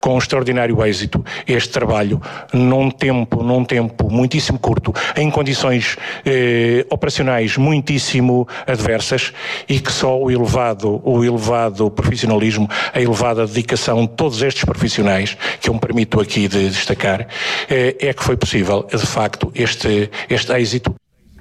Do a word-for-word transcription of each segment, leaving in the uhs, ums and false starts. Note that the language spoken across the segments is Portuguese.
com extraordinário êxito este trabalho num tempo, num tempo muitíssimo curto, em condições eh, operacionais muitíssimo adversas, e que só o elevado, o elevado profissionalismo, a elevada dedicação de todos estes profissionais, que eu me permito aqui de destacar, eh, é que foi possível, de facto, este, este êxito.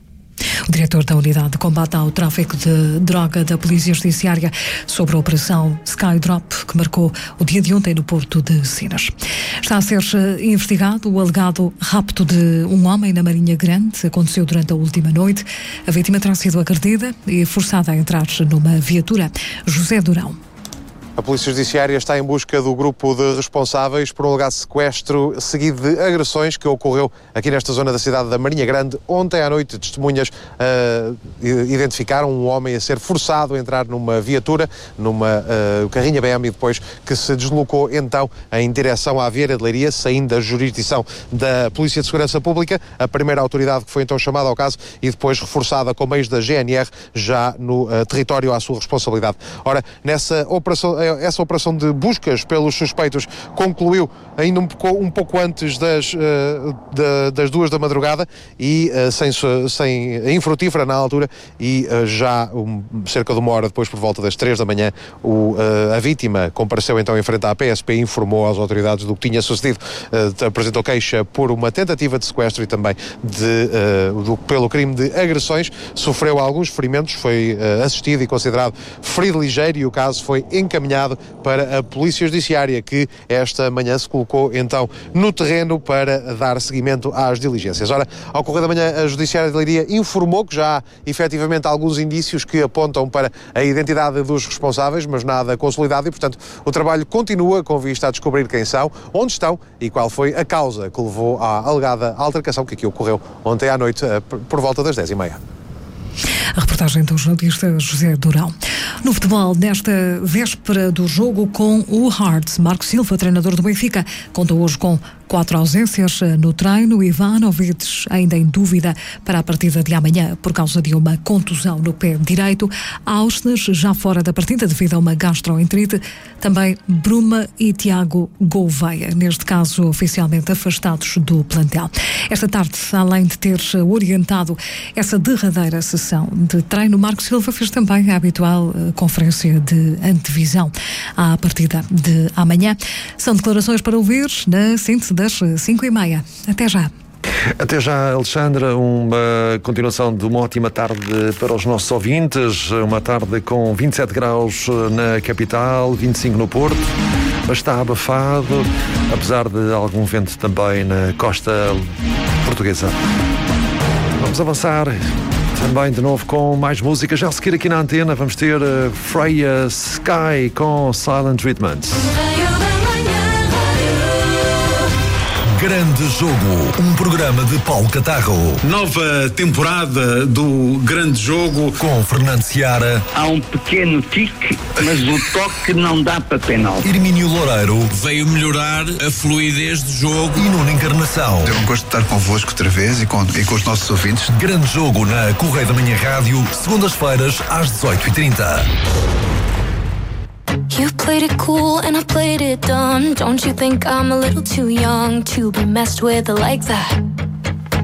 O diretor da Unidade de Combate ao Tráfico de Droga da Polícia Judiciária sobre a Operação Skydrop, que marcou o dia de ontem no Porto de Sinas. Está a ser investigado o alegado rapto de um homem na Marinha Grande. Aconteceu durante a última noite. A vítima terá sido agredida e forçada a entrar numa viatura. José Durão. A Polícia Judiciária está em busca do grupo de responsáveis por um alegado sequestro seguido de agressões que ocorreu aqui nesta zona da cidade da Marinha Grande. Ontem à noite, testemunhas uh, identificaram um homem a ser forçado a entrar numa viatura, numa uh, carrinha B M, e depois que se deslocou então em direção à Vieira de Leiria, saindo da jurisdição da Polícia de Segurança Pública, a primeira autoridade que foi então chamada ao caso e depois reforçada com meios da G N R já no uh, território à sua responsabilidade. Ora, nessa operação essa operação de buscas pelos suspeitos concluiu ainda um pouco, um pouco antes das, uh, da, das duas da madrugada e uh, sem, sem infrutífera na altura, e uh, já um, cerca de uma hora depois, por volta das três da manhã, o, uh, a vítima compareceu então em frente à P S P e informou às autoridades do que tinha sucedido. Uh, apresentou queixa por uma tentativa de sequestro e também de, uh, do, pelo crime de agressões. Sofreu alguns ferimentos, foi uh, assistido e considerado ferido ligeiro, e o caso foi encaminhado para a Polícia Judiciária, que esta manhã se colocou então no terreno para dar seguimento às diligências. Ora, ao correr da manhã, a Judiciária de Leiria informou que já há efetivamente alguns indícios que apontam para a identidade dos responsáveis, mas nada consolidado, e portanto o trabalho continua com vista a descobrir quem são, onde estão e qual foi a causa que levou à alegada altercação que aqui ocorreu ontem à noite por volta das dez e meia. A reportagem do jornalista José Durão. No futebol, nesta véspera do jogo com o Hearts, Marco Silva, treinador do Benfica, conta hoje com quatro ausências no treino. Ivanovic ainda em dúvida para a partida de amanhã por causa de uma contusão no pé direito. Ausnes já fora da partida devido a uma gastroenterite. Também Bruma e Tiago Gouveia, neste caso oficialmente afastados do plantel. Esta tarde, além de ter orientado essa derradeira sessão de treino, Marco Silva fez também a habitual uh, conferência de antevisão à partida de amanhã. São declarações para ouvir na síntese das cinco e meia. Até já. Até já, Alexandra. Uma continuação de uma ótima tarde para os nossos ouvintes. Uma tarde com vinte e sete graus na capital, vinte e cinco no Porto. Mas está abafado, apesar de algum vento também na costa portuguesa. Vamos avançar também de novo com mais música. Já a seguir aqui na antena vamos ter uh, Freya Sky com Silent Treatment. Grande Jogo, um programa de Paulo Catarro. Nova temporada do Grande Jogo com Fernando Seara. Há um pequeno tique, mas o toque não dá para penal. Hermínio Loureiro. Veio melhorar a fluidez do jogo. E Nuno Encarnação. É um gosto de estar convosco outra vez e com, e com os nossos ouvintes. Grande Jogo na Correio da Manhã Rádio, segundas-feiras às dezoito e trinta. You played it cool and I played it dumb. Don't you think I'm a little too young to be messed with like that?